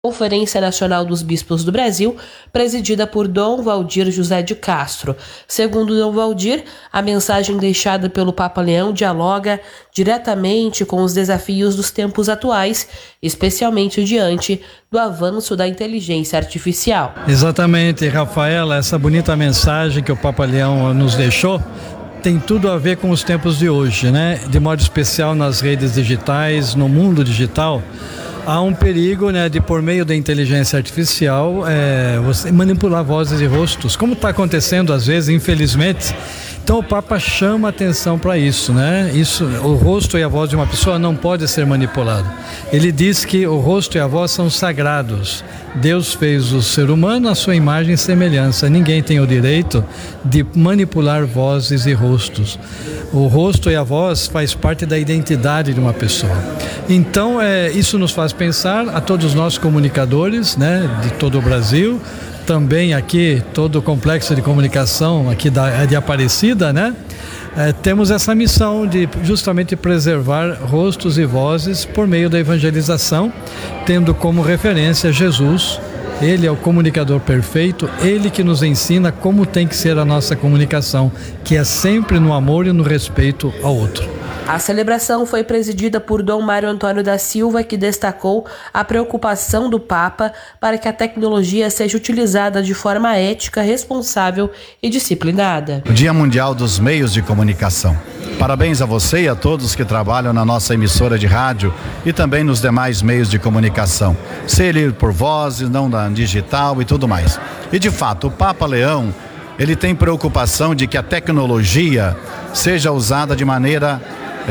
Conferência Nacional dos Bispos do Brasil, presidida por Dom Valdir José de Castro. Segundo Dom Valdir, a mensagem deixada pelo Papa Leão dialoga diretamente com os desafios dos tempos atuais, especialmente diante do avanço da inteligência artificial. Exatamente, Rafaela, essa bonita mensagem que o Papa Leão nos deixou tem tudo a ver com os tempos de hoje, né? De modo especial nas redes digitais, no mundo digital. Há um perigo, né, de por meio da inteligência artificial você manipular vozes e rostos, como está acontecendo às vezes, infelizmente. Então o Papa chama atenção para isso, né? O rosto e a voz de uma pessoa não pode ser manipulado. Ele diz que o rosto e a voz são sagrados. Deus fez o ser humano à sua imagem e semelhança. Ninguém tem o direito de manipular vozes e rostos. O rosto e a voz faz parte da identidade de uma pessoa. Então isso nos faz pensar a todos nós comunicadores, né, de todo o Brasil, também aqui todo o complexo de comunicação aqui de Aparecida, né? Temos essa missão de justamente preservar rostos e vozes por meio da evangelização, tendo como referência Jesus. Ele é o comunicador perfeito, ele que nos ensina como tem que ser a nossa comunicação, que é sempre no amor e no respeito ao outro. A celebração foi presidida por Dom Mário Antônio da Silva, que destacou a preocupação do Papa para que a tecnologia seja utilizada de forma ética, responsável e disciplinada. O Dia Mundial dos Meios de Comunicação. Parabéns a você e a todos que trabalham na nossa emissora de rádio e também nos demais meios de comunicação, seja ele por vozes, não na digital e tudo mais. E de fato, o Papa Leão, ele tem preocupação de que a tecnologia seja usada de maneira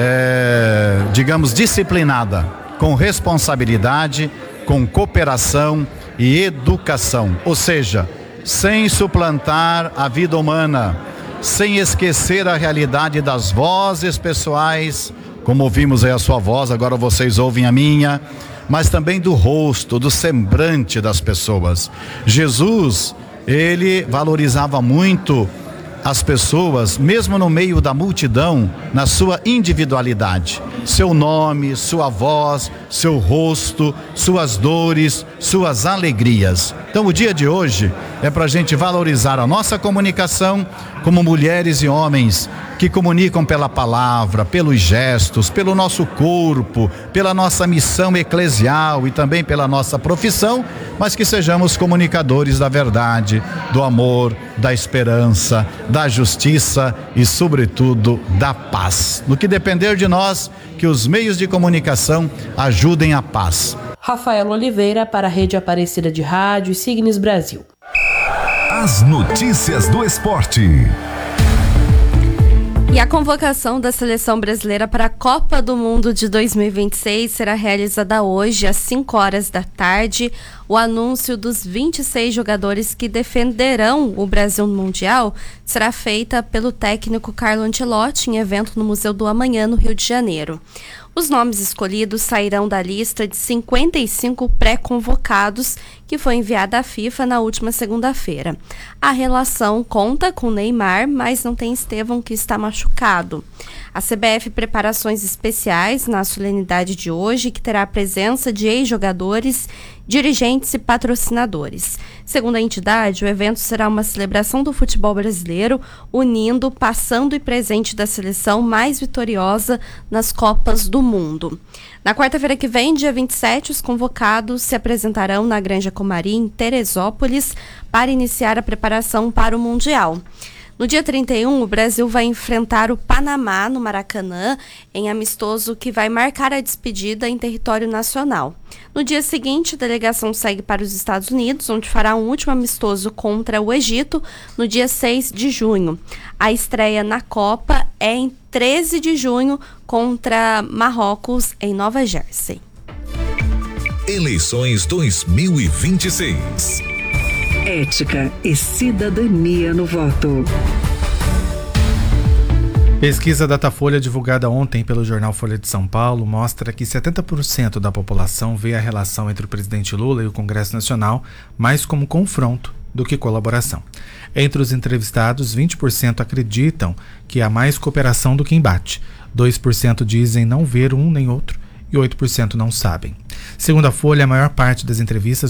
digamos, disciplinada, com responsabilidade, com cooperação e educação, ou seja, sem suplantar a vida humana, sem esquecer a realidade das vozes pessoais, como ouvimos aí a sua voz, agora vocês ouvem a minha, mas também do rosto, do semblante das pessoas. Jesus, ele valorizava muito as pessoas, mesmo no meio da multidão, na sua individualidade, seu nome, sua voz, seu rosto, suas dores, suas alegrias. Então o dia de hoje é para a gente valorizar a nossa comunicação como mulheres e homens que comunicam pela palavra, pelos gestos, pelo nosso corpo, pela nossa missão eclesial e também pela nossa profissão, mas que sejamos comunicadores da verdade, do amor, da esperança, da justiça e, sobretudo, da paz. No que depender de nós, que os meios de comunicação ajudem a paz. Rafael Oliveira para a Rede Aparecida de Rádio e Signes Brasil. As notícias do esporte. E a convocação da seleção brasileira para a Copa do Mundo de 2026 será realizada hoje às 5 horas da tarde. O anúncio dos 26 jogadores que defenderão o Brasil no Mundial será feita pelo técnico Carlo Ancelotti em evento no Museu do Amanhã, no Rio de Janeiro. Os nomes escolhidos sairão da lista de 55 pré-convocados que foi enviada à FIFA na última segunda-feira. A relação conta com Neymar, mas não tem Estevão, que está machucado. A CBF prepara ações especiais na solenidade de hoje, que terá a presença de ex-jogadores, dirigentes e patrocinadores. Segundo a entidade, o evento será uma celebração do futebol brasileiro, unindo o passado e presente da seleção mais vitoriosa nas Copas do Mundo. Na quarta-feira que vem, dia 27, os convocados se apresentarão na Granja Comari, em Teresópolis, para iniciar a preparação para o Mundial. No dia 31, o Brasil vai enfrentar o Panamá no Maracanã, em amistoso que vai marcar a despedida em território nacional. No dia seguinte, a delegação segue para os Estados Unidos, onde fará um último amistoso contra o Egito, no dia 6 de junho. A estreia na Copa é em 13 de junho, contra Marrocos, em Nova Jersey. Eleições 2026. Ética e cidadania no voto. Pesquisa Datafolha divulgada ontem pelo jornal Folha de São Paulo mostra que 70% da população vê a relação entre o presidente Lula e o Congresso Nacional mais como confronto do que colaboração. Entre os entrevistados, 20% acreditam que há mais cooperação do que embate, 2% dizem não ver um nem outro e 8% não sabem. Segundo a Folha, a maior parte das entrevistas